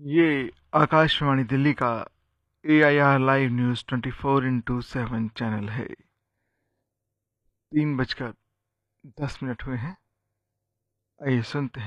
ये आकाशवाणी दिल्ली का AIR live news 24x7 channel है। 3:10 हुए हैं। आइए सुनते हैं।